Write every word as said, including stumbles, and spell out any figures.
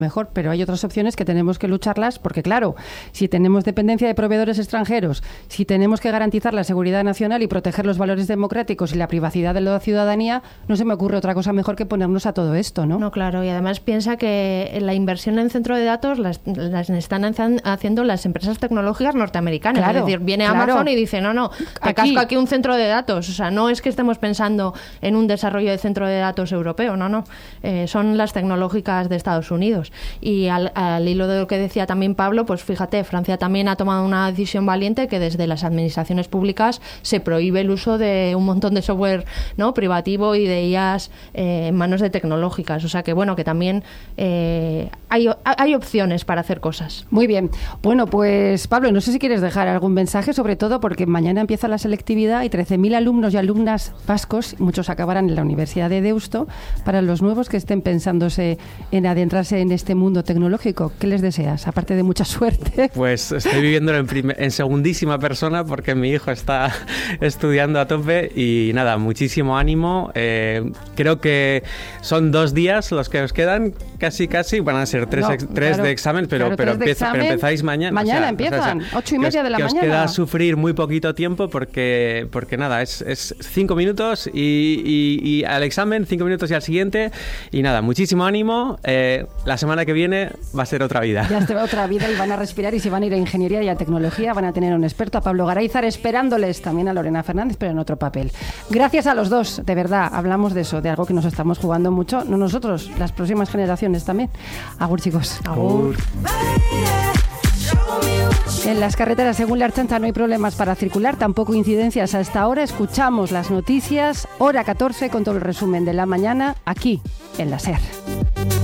mejor, pero hay otras opciones que tenemos que lucharlas porque, claro, si tenemos dependencia de proveedores extranjeros, si tenemos que garantizar la seguridad nacional y proteger los valores democráticos y la privacidad de la ciudadanía, no se me ocurre otra cosa mejor que ponernos a todo esto, ¿no? No, claro, y además piensa que la inversión en centro de datos las, las están haciendo las empresas tecnológicas norteamericanas. Claro, es decir, viene claro. Amazon y dice, no, no, te Aquí. casco aquí un centro de datos. O sea, no es que estemos pensando en un desarrollo de centro de datos europeo, no, no. Eh, son las tecnológicas de Estados Unidos. Y al, al hilo de lo que decía también Pablo, pues fíjate, Francia también ha tomado una decisión valiente que desde las administraciones públicas se prohíbe el uso de un montón de software, ¿no?, privativo y de I As eh, en manos de tecnológicas. O sea que bueno, que también eh, hay, hay opciones para hacer cosas. Muy bien. Bueno, pues Pablo, no sé si quieres dejar algún mensaje, sobre todo porque mañana empieza la selectividad y trece mil alumnos y alumnas vascos, muchos acabarán en la Universidad de Deusto, para los nuevos que estén pensándose en adentrarse en este mundo tecnológico. ¿Qué les deseas? Aparte de mucha suerte. Pues estoy viviéndolo en, prim- en segundísima persona porque mi hijo está estudiando a tope y nada, muchísimo ánimo. Eh, creo que son dos días los que os quedan, casi casi, van a ser tres, No, ex- tres claro, de examen, pero, claro, pero, tres de empieza, pero examen. empezáis mañana. Mañana o sea, empiezan, o sea, o sea, ocho y media que os, de la que mañana. os queda sufrir muy poquito tiempo porque, porque nada, es, es cinco minutos y, y, y al examen, cinco minutos y al siguiente. Y nada, muchísimo ánimo. Eh, la semana que viene va a ser otra vida. Ya se va otra vida y van a respirar, y si van a ir a ingeniería y a tecnología van a tener un experto, a Pablo Garáizar, esperándoles, también a Lorena Fernández, pero en otro papel. Gracias a los dos, de verdad, hablamos de eso, de algo que nos estamos jugando mucho, no nosotros, las próximas generaciones también. Agur, chicos. Agur. En las carreteras, según la Ertzaintza, no hay problemas para circular, tampoco incidencias hasta ahora. Escuchamos las noticias, hora catorce, con todo el resumen de la mañana, aquí, en la SER.